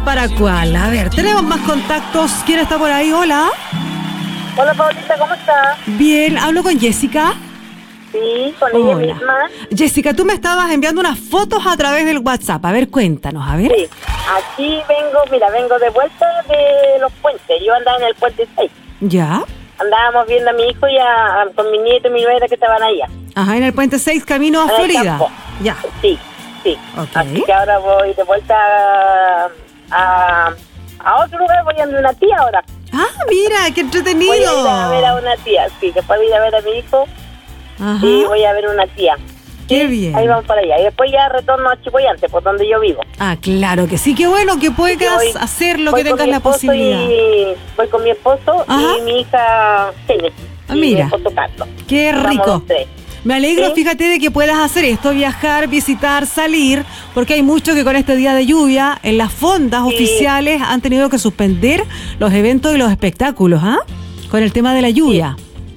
para cuál. A ver, tenemos más contactos. ¿Quién está por ahí? Hola. Hola, Paulita, ¿cómo estás? Bien, ¿hablo con Jessica? Sí, con ella misma. Jessica, tú me estabas enviando unas fotos a través del WhatsApp. A ver, cuéntanos, a ver. Sí, aquí vengo de vuelta de los puentes. Yo andaba en el puente 6. ¿Ya? Andábamos viendo a mi hijo con mi nieto y mi nuera que estaban allá. Ajá, en el puente 6, camino a En el Florida. campo. Ya. Sí. Ok. Así que ahora voy de vuelta a otro lugar, voy a ver una tía ahora. Ah, mira, qué entretenido. Voy a ir a ver a una tía, sí, después voy a ir a ver a mi hijo. Ajá. Y voy a ver una tía. Qué Sí, bien. Ahí vamos para allá. Y después ya retorno a Chipoyante, por donde yo vivo. Ah, claro que sí, qué bueno que puedas hacer lo que tengas la posibilidad. Voy con mi esposo. Ajá. Y mi hija Génesis. Ah, mira. Y mi esposo Carlos. Qué Vamos rico. los tres. Me alegro, ¿Sí? fíjate, de que puedas hacer esto, viajar, visitar, salir, porque hay mucho que con este día de lluvia en las fondas Sí. oficiales han tenido que suspender los eventos y los espectáculos, ¿ah? Con el tema de la lluvia.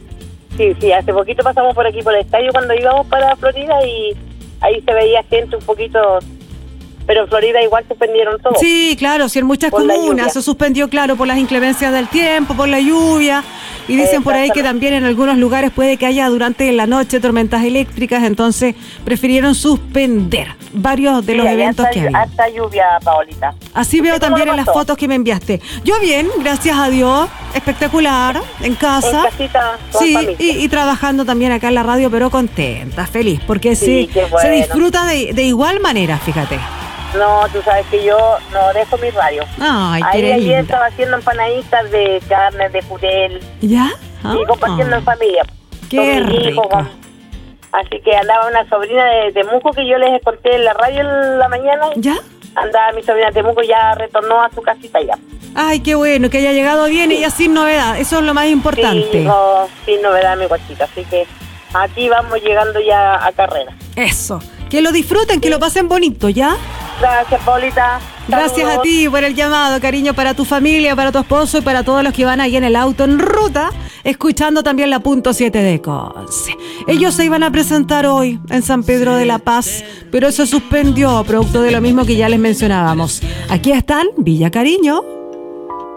Sí, hace poquito pasamos por aquí por el estadio cuando íbamos para Florida y ahí se veía gente un poquito, pero en Florida igual suspendieron todo. Sí, claro, sí, en muchas Por la comunas lluvia. se suspendió, claro, por las inclemencias del tiempo, por la lluvia, y dicen por ahí que también en algunos lugares puede que haya durante la noche tormentas eléctricas, entonces prefirieron suspender varios de los eventos que había. Hasta lluvia, Paolita. Así veo ¿Usted también cómo en lo las pasó? fotos que me enviaste. Yo bien, gracias a Dios, espectacular, en casa. En casita, con Sí, familia. y trabajando también acá en la radio, pero contenta, feliz, porque Sí, qué se bueno. disfruta de igual manera, fíjate. No, tú sabes que yo no dejo mi radio. Ay, Ahí qué ayer linda. estaba haciendo empanaditas de carne, de jurel, ¿Ya? y compartiendo en familia. Qué con mi hijo, rico. Así que andaba una sobrina de Temuco que yo les conté en la radio en la mañana. ¿Ya? Andaba mi sobrina de Temuco, ya retornó a su casita ya. Ay, qué bueno, que haya llegado bien y ya sin novedad. Eso es lo más importante. Sí, no, sin novedad mi guachita. Así que aquí vamos llegando ya a carrera. Eso. Que lo disfruten, que lo pasen bonito, ¿ya? Gracias, Paulita. Gracias a Saludos. ti por el llamado, cariño, para tu familia, para tu esposo y para todos los que van ahí en el auto en ruta, escuchando también la punto 7 de Conce. Ellos se iban a presentar hoy en San Pedro de la Paz, pero se suspendió, producto de lo mismo que ya les mencionábamos. Aquí están, Villa Cariño.